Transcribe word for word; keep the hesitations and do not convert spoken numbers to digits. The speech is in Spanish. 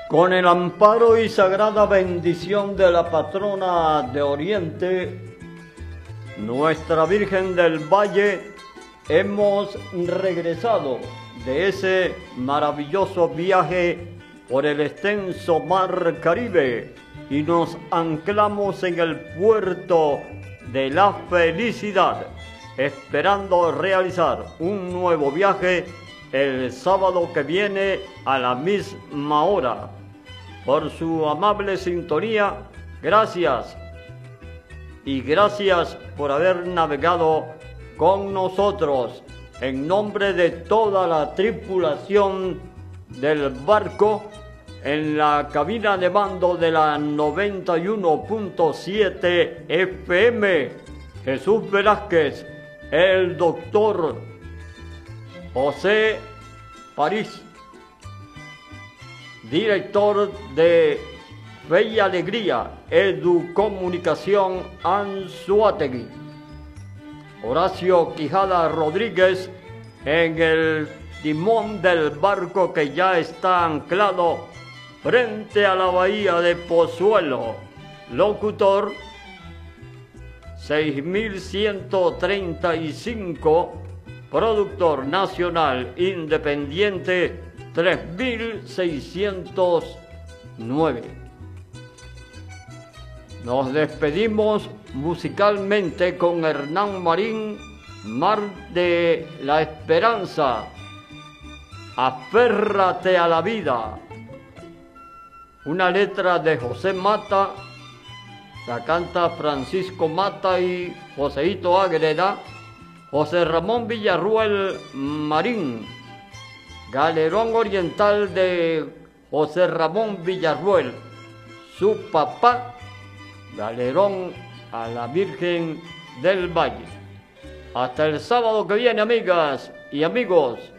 Con el amparo y sagrada bendición de la patrona de Oriente, Nuestra Virgen del Valle, hemos regresado de ese maravilloso viaje por el extenso mar Caribe y nos anclamos en el puerto de la felicidad, esperando realizar un nuevo viaje el sábado que viene a la misma hora. Por su amable sintonía, gracias. Y gracias por haber navegado con nosotros. En nombre de toda la tripulación del barco, en la cabina de mando de la noventa y uno punto siete F M, Jesús Velázquez, el doctor José París, director de Fe y Alegría, Educomunicación Anzoátegui, Horacio Quijada Rodríguez en el timón del barco que ya está anclado frente a la bahía de Pozuelo. Locutor seis mil ciento treinta y cinco, productor nacional independiente tres mil seiscientos nueve. Nos despedimos musicalmente con Hernán Marín, Mar de la Esperanza, Aférrate a la vida. Una letra de José Mata, la canta Francisco Mata y Joseito Ágreda, José Ramón Villarruel Marín, galerón oriental de José Ramón Villarruel, su papá, galerón a la Virgen del Valle. Hasta el sábado que viene, amigas y amigos.